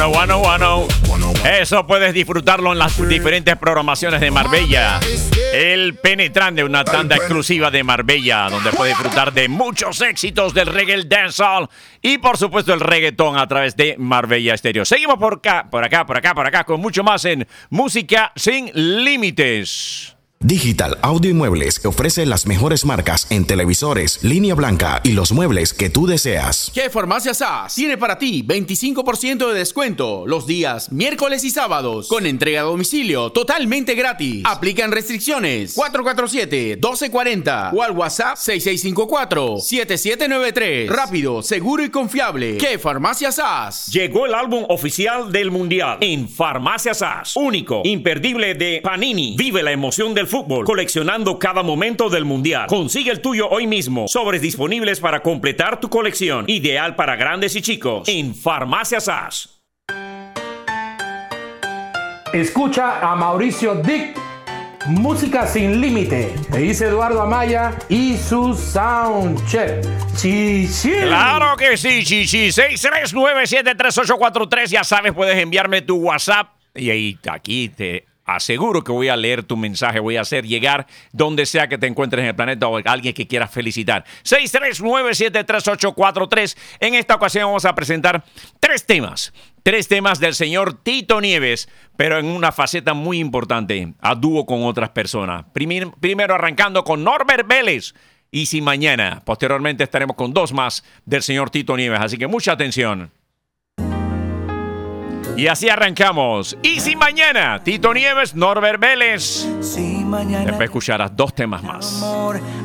101. Eso puedes disfrutarlo en las diferentes programaciones de Marbella. El Penetrante, una tanda exclusiva de Marbella, donde puedes disfrutar de muchos éxitos del reggae, el dancehall y por supuesto el reggaetón a través de Marbella Estéreo. Seguimos por acá, con mucho más en Música Sin Límites. Digital Audio y Muebles, que ofrece las mejores marcas en televisores, línea blanca y los muebles que tú deseas. ¿Qué Farmacia SAS tiene para ti 25% de descuento los días miércoles y sábados con entrega a domicilio totalmente gratis? Aplican restricciones. 447-1240 o al WhatsApp 6654-7793. Rápido, seguro y confiable. ¿Qué Farmacia SAS? Llegó el álbum oficial del Mundial en Farmacia SAS. Único, imperdible de Panini. Vive la emoción del fútbol, coleccionando cada momento del Mundial. Consigue el tuyo hoy mismo. Sobres disponibles para completar tu colección. Ideal para grandes y chicos. En Farmacia SAS. Escucha a Mauricio Dick. Música Sin Límite. Le dice Eduardo Amaya y su Soundcheck. Chichi. Claro que sí, Chichi. 639-73843. Ya sabes, puedes enviarme tu WhatsApp. Y ahí, aquí te aseguro que voy a leer tu mensaje, voy a hacer llegar donde sea que te encuentres en el planeta o alguien que quieras felicitar. 639-73843. En esta ocasión vamos a presentar tres temas del señor Tito Nieves, pero en una faceta muy importante, a dúo con otras personas. Primero arrancando con Norbert Vélez. Y si mañana, posteriormente estaremos con dos más del señor Tito Nieves, así que mucha atención. Y así arrancamos. Y si mañana, Tito Nieves, Norbert Vélez. Si mañana después escucharás dos temas más.